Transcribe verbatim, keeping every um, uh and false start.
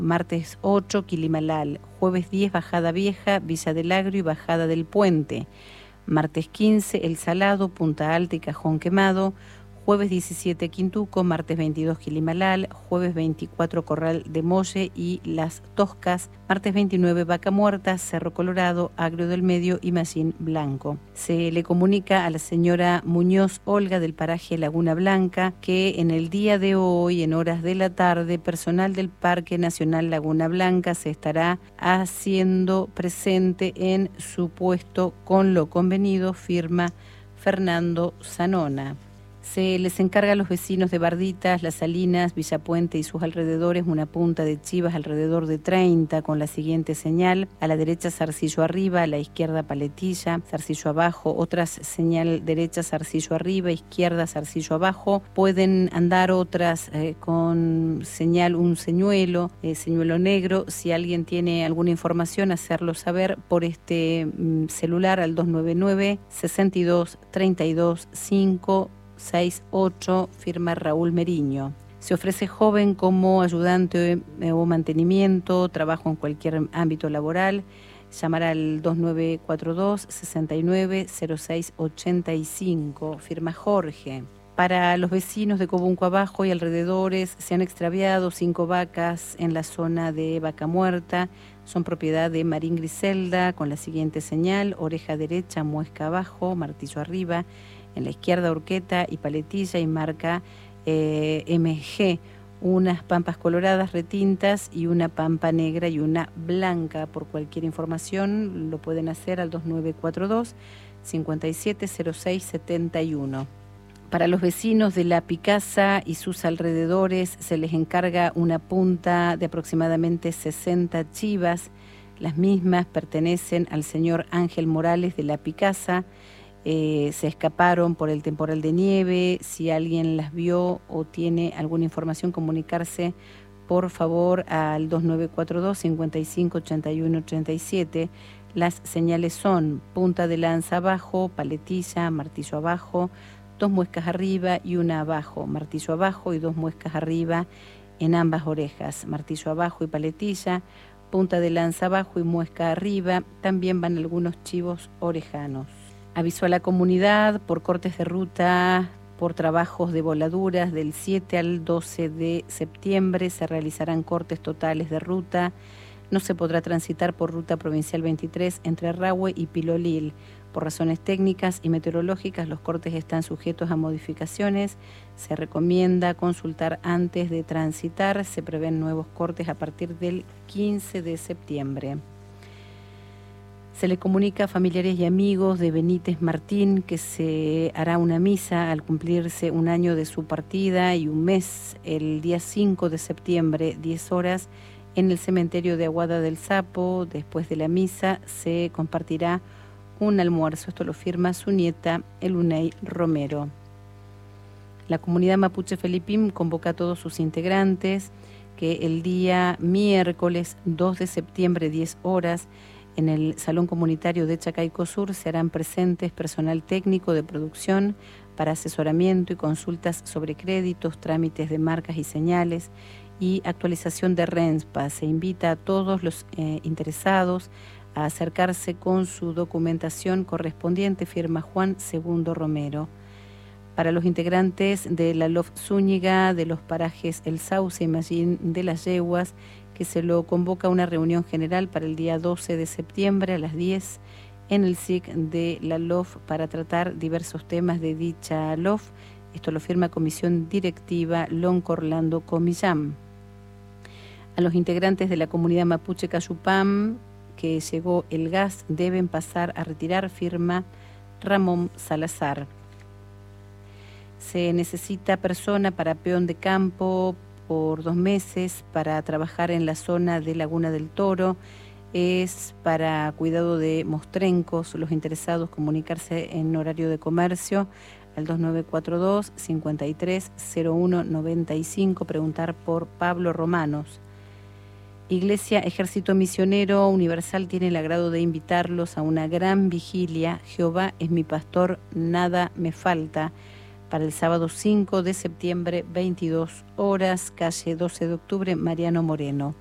Martes ocho, Quilimalal. Jueves diez, Bajada Vieja, Villa del Agrio y Bajada del Puente. Martes quince, El Salado, Punta Alta y Cajón Quemado. Jueves diecisiete, Quintuco. Martes veintidós, Quilimalal. Jueves veinticuatro, Corral de Molle y Las Toscas. Martes veintinueve, Vaca Muerta, Cerro Colorado, Agrio del Medio y Mallín Blanco. Se le comunica a la señora Muñoz Olga del paraje Laguna Blanca que en el día de hoy, en horas de la tarde, personal del Parque Nacional Laguna Blanca se estará haciendo presente en su puesto con lo convenido, firma Fernando Zanona. Se les encarga a los vecinos de Barditas, Las Salinas, Villapuente y sus alrededores una punta de chivas alrededor de treinta con la siguiente señal: a la derecha zarcillo arriba, a la izquierda paletilla, zarcillo abajo, otras señal derecha zarcillo arriba, izquierda zarcillo abajo. Pueden andar otras eh, con señal un señuelo, eh, señuelo negro. Si alguien tiene alguna información, hacerlo saber por este mm, celular al dos nueve nueve, sesenta y dos, treinta y dos, cinco seis ocho, firma Raúl Meriño. Se ofrece joven como ayudante o mantenimiento, trabajo en cualquier ámbito laboral. Llamar al dos nueve cuatro dos, sesenta y nueve, cero seis ochenta y cinco, firma Jorge. Para los vecinos de Cobunco Abajo y alrededores, se han extraviado cinco vacas en la zona de Vaca Muerta. Son propiedad de Marín Griselda, con la siguiente señal: oreja derecha, muesca abajo, martillo arriba. En la izquierda, horqueta y paletilla y marca eh, M G, unas pampas coloradas retintas y una pampa negra y una blanca. Por cualquier información lo pueden hacer al dos nueve cuatro dos, cincuenta y siete, cero seis setenta y uno. Para los vecinos de La Picasa y sus alrededores se les encarga una punta de aproximadamente sesenta chivas. Las mismas pertenecen al señor Ángel Morales de La Picasa. Eh, se escaparon por el temporal de nieve. Si alguien las vio o tiene alguna información, comunicarse por favor al dos nueve cuatro dos, cincuenta y cinco, ochenta y uno, ochenta y siete. Las señales son punta de lanza abajo, paletilla, martillo abajo, dos muescas arriba y una abajo, martillo abajo y dos muescas arriba en ambas orejas, martillo abajo y paletilla, punta de lanza abajo y muesca arriba. También van algunos chivos orejanos. Avisó a la comunidad por cortes de ruta, por trabajos de voladuras. Del siete al doce de septiembre se realizarán cortes totales de ruta. No se podrá transitar por ruta provincial veintitrés entre Rahue y Pilolil. Por razones técnicas y meteorológicas, los cortes están sujetos a modificaciones. Se recomienda consultar antes de transitar. Se prevén nuevos cortes a partir del quince de septiembre. Se le comunica a familiares y amigos de Benítez Martín que se hará una misa al cumplirse un año de su partida y un mes, el día cinco de septiembre, diez horas, en el cementerio de Aguada del Sapo. Después de la misa se compartirá un almuerzo. Esto lo firma su nieta, Elunei Romero. La comunidad mapuche Felipim convoca a todos sus integrantes que el día miércoles dos de septiembre, diez horas, en el Salón Comunitario de Chacaico Sur se harán presentes personal técnico de producción para asesoramiento y consultas sobre créditos, trámites de marcas y señales y actualización de RENSPA. Se invita a todos los eh, interesados a acercarse con su documentación correspondiente, firma Juan Segundo Romero. Para los integrantes de la L O F Zúñiga, de los parajes El Sauce y Mallín de las Yeguas, que se lo convoca a una reunión general para el día doce de septiembre a las diez en el S I C de la L O F para tratar diversos temas de dicha L O F. Esto lo firma Comisión Directiva Lonco Orlando Comillam. A los integrantes de la comunidad mapuche Cayupam, que llegó el gas, deben pasar a retirar, firma Ramón Salazar. Se necesita persona para peón de campo por dos meses para trabajar en la zona de Laguna del Toro. Es para cuidado de mostrencos. Los interesados comunicarse en horario de comercio al dos nueve cuatro dos, cincuenta y tres, cero uno noventa y cinco, preguntar por Pablo Romanos. Iglesia Ejército Misionero Universal tiene el agrado de invitarlos a una gran vigilia. Jehová es mi pastor, nada me falta, para el sábado cinco de septiembre, veintidós horas, calle doce de octubre, Mariano Moreno.